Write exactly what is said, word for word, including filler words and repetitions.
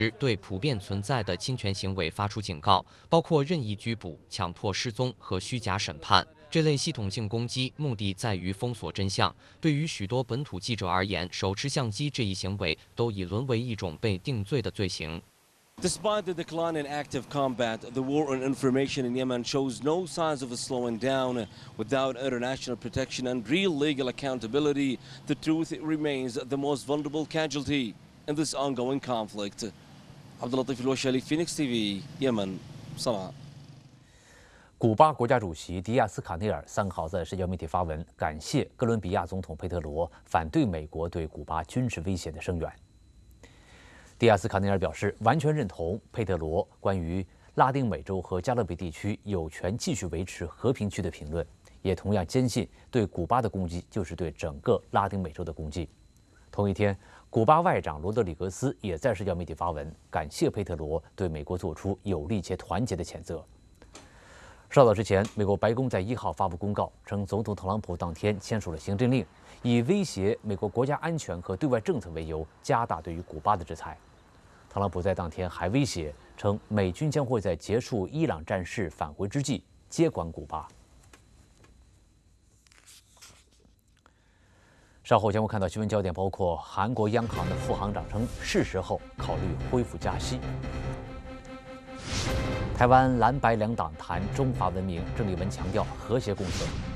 对普遍存在的侵权行为发出警告，包括任意拘捕、强迫失踪和虚假审判。这类系统性攻击目的在于封锁真相。对于许多本土记者而言，手持相机这一行为都已沦为一种被定罪的罪行。 Despite the decline in active combat, the war on information in Yemen shows no signs of slowing down. Without international protection and real legal accountability, the truth remains the most vulnerable casualty in this ongoing conflict. عبد اللطيف الوشالي, Phoenix T V, Yemen, صنعاء. 古巴国家主席迪亚斯卡内尔三号在社交媒体发文，感谢哥伦比亚总统佩特罗反对美国对古巴军事威胁的声援。 迪亚斯卡内尔表示，完全认同佩特罗关于拉丁美洲和加勒比地区有权继续维持和平区的评论，也同样坚信对古巴的攻击就是对整个拉丁美洲的攻击。同一天，古巴外长罗德里格斯也在社交媒体发文，感谢佩特罗对美国做出有力且团结的谴责。稍早之前，美国白宫在一号发布公告，称总统特朗普当天签署了行政令，以威胁美国国家安全和对外政策为由，加大对于古巴的制裁。 特朗普在当天还威胁称，美军将会在结束伊朗战事返回之际接管古巴。稍后将会看到新闻焦点，包括韩国央行的副行长称是时候考虑恢复加息。台湾蓝白两党谈中华文明，郑丽文强调和谐共存。